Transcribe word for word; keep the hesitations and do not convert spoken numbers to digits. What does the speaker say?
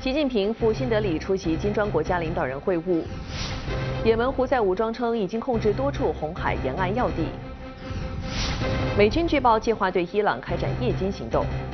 习近平赴新德里出席金砖国家领导人会晤。也门胡塞武装称已经控制多处红海沿岸要地。美军据报计划对伊朗开展夜间行动。